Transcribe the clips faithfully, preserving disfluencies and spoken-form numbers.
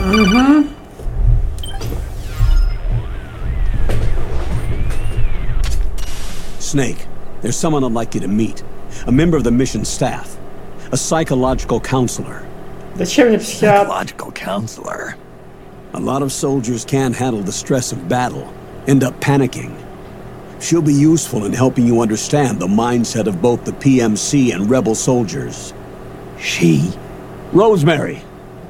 Угу. Snake, there's someone I'd like you to meet. A member of the mission staff. A psychological counselor. Зачем мне психиатр? Psychological counselor. A lot of soldiers can't handle the stress of battle, end up panicking. She'll be useful in helping you understand the mindset of both the P M C and rebel soldiers. She? Rosemary.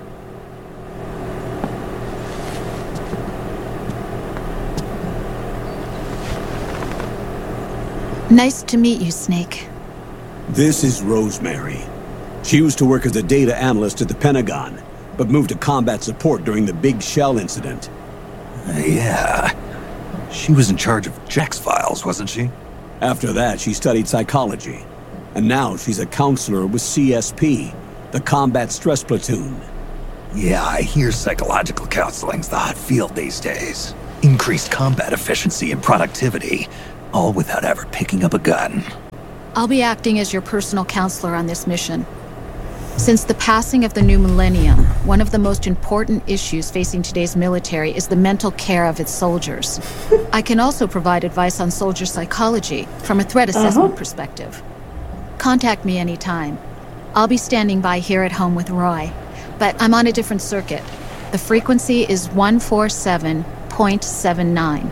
Nice to meet you, Snake. This is Rosemary. She used to work as a data analyst at the Pentagon, but moved to combat support during the Big Shell incident. Uh, yeah. She was in charge of Jack's files, wasn't she? After that, she studied psychology. And now she's a counselor with C S P, the Combat Stress Platoon. Yeah, I hear psychological counseling's the hot field these days. Increased combat efficiency and productivity, all without ever picking up a gun. I'll be acting as your personal counselor on this mission. Since the passing of the new millennium, one of the most important issues facing today's military is the mental care of its soldiers. I can also provide advice on soldier psychology from a threat assessment uh-huh. perspective. Contact me anytime. I'll be standing by here at home with Roy, but I'm on a different circuit. The frequency is one forty-seven point seven nine.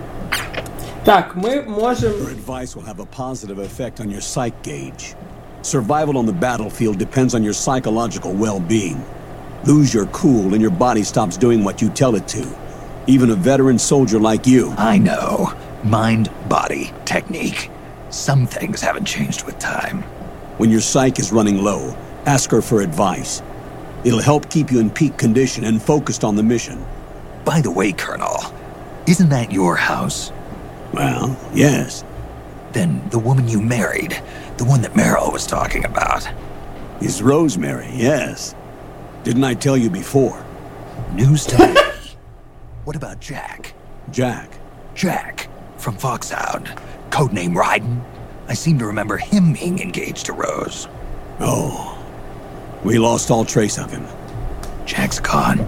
Так, мы можем... Your advice will have a positive effect on your psych gauge. Survival on the battlefield depends on your psychological well-being. Lose your cool and your body stops doing what you tell it to. Even a veteran soldier like you. I know. Mind, body, technique. Some things haven't changed with time. When your psych is running low, ask her for advice. It'll help keep you in peak condition and focused on the mission. By the way, Colonel, isn't that your house? Well, yes. Then the woman you married, the one that Meryl was talking about. Is Rosemary, yes. Didn't I tell you before? News to me. What about Jack? Jack? Jack, from Foxhound. Codename Raiden. I seem to remember him being engaged to Rose. Oh. We lost all trace of him. Jack's gone.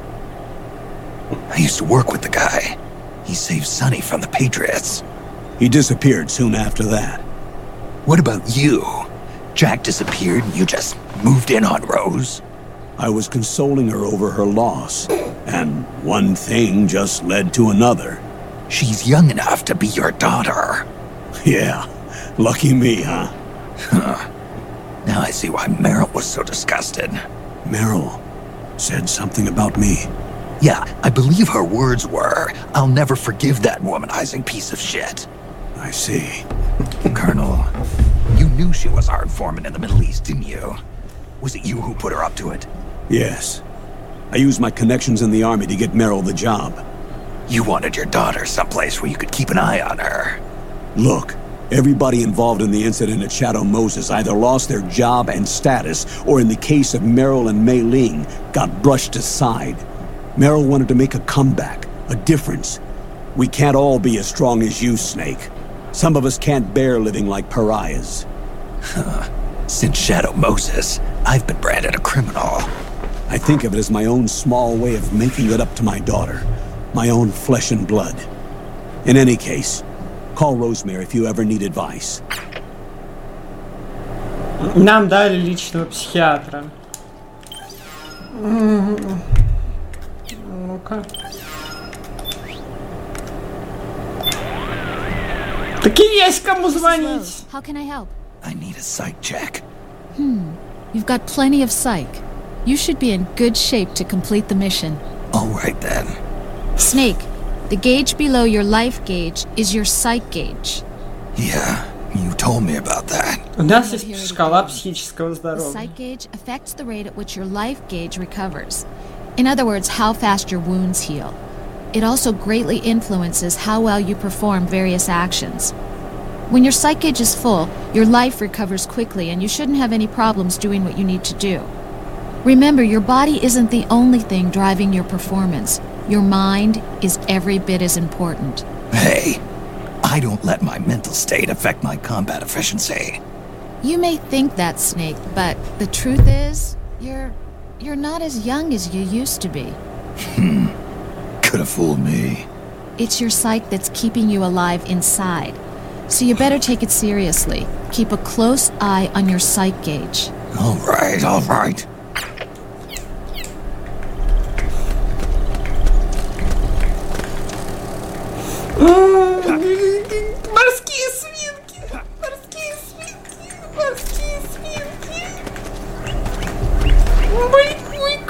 I used to work with the guy. He saved Sonny from the Patriots. He disappeared soon after that. What about you? Jack disappeared and you just moved in on Rose? I was consoling her over her loss, and one thing just led to another. She's young enough to be your daughter. Yeah, lucky me, huh? Huh. Now I see why Meryl was so disgusted. Meryl said something about me. Yeah, I believe her words were, "I'll never forgive that womanizing piece of shit." I see. Colonel, you knew she was our informant in the Middle East, didn't you? Was it you who put her up to it? Yes. I used my connections in the army to get Meryl the job. You wanted your daughter someplace where you could keep an eye on her. Look, everybody involved in the incident at Shadow Moses either lost their job and status, or in the case of Meryl and Mei Ling, got brushed aside. Meryl wanted to make a comeback, a difference. We can't all be as strong as you, Snake. Some of us can't bear living like pariahs. Huh. Since Shadow Moses, I've been branded a criminal. I think of it as my own small way of making it up to my daughter. My own flesh and blood. In any case, call Rosemary if you ever need advice. Нам дали личного психиатра. Ну-ка. Таки есть кому звонить. How can I help? I need a psych check. Hmm. You've got plenty of psych. You should be in good shape to complete the mission. All right then. Snake, the gauge below your life gauge is your psych gauge. Yeah, you told me about that. У нас есть шкала психического The здоровья. psych gauge affects the rate at which your life gauge recovers. In other words, how fast your wounds heal. It also greatly influences how well you perform various actions. When your psych gauge is full, your life recovers quickly and you shouldn't have any problems doing what you need to do. Remember, your body isn't the only thing driving your performance. Your mind is every bit as important. Hey, I don't let my mental state affect my combat efficiency. You may think that, Snake, but the truth is, you're... you're not as young as you used to be. Hmm. Could have fooled me. It's your psyche that's keeping you alive inside. So you better take it seriously. Keep a close eye on your psych gauge. All right, all right. Mm.